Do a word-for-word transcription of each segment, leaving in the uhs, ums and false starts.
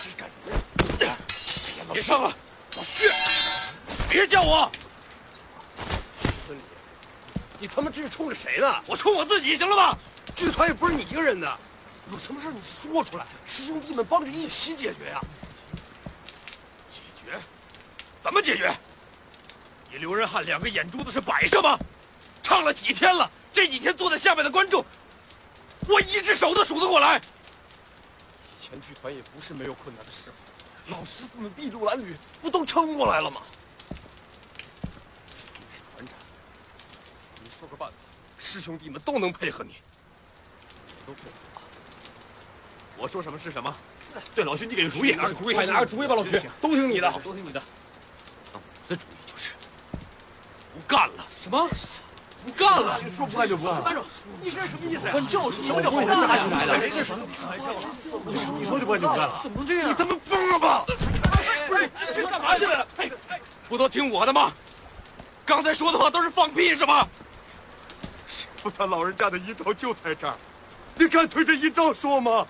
这干什么呀？别上了，老薛，别叫我。 孙李，你他妈这是冲着谁呢？ 我冲我自己，行了吧？ 剧团也不是你一个人的，有什么事你说出来，师兄弟们帮着一起解决呀。 解决？怎么解决？你刘仁汉两个眼珠子是摆设吗？唱了几天了，这几天坐在下面的观众，我一只手都数得过来。 以前剧团也不是没有困难的时候，老师傅们筚路蓝缕，不都撑过来了吗？你是团长，你说个办法，师兄弟们都能配合你。都配合。 我说什么是什么。对，老徐，你给个主意， 拿个主意，快拿个主意吧，老徐，都听你的， 都听你的。我的主意就是不干了。什么？不干了？ 说不干就不干了。 班长，你这是什么意思呀？ 就是什么叫不干打起来了？ 这什么玩笑啊？ 你说就不干就不干了？ 怎么能这样？ 你他妈疯了吧？ 不是，这干嘛去了？哎，不都听我的吗？刚才说的话都是放屁是吧？ 师傅他老人家的遗头就在这儿，你敢对着遗照说吗？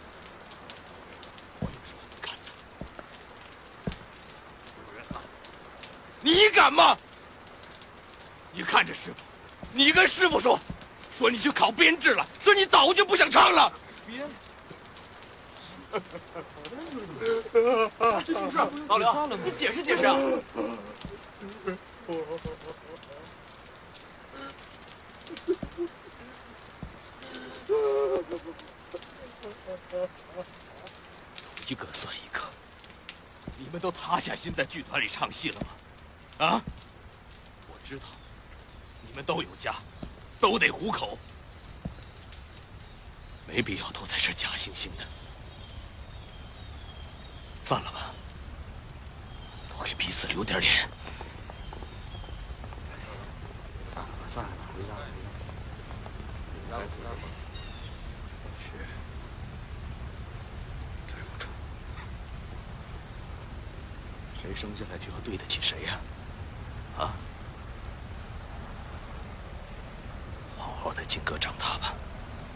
我就说你敢的。刘仁汉，你敢吗？你看着师傅，你跟师傅说，说你去考编制了，说你早就不想唱了。编？这就是老刘，你解释解释啊！一个算一个，你们都塌下心在剧团里唱戏了吗？啊？我知道，你们都有家，都得糊口，没必要都在这假惺惺的。散了吧，都给彼此留点脸。 散了吧，散了吧，回家，回家，回家吧。 是，对不住。谁生下来就要对得起谁呀？啊？好好的金哥长大吧。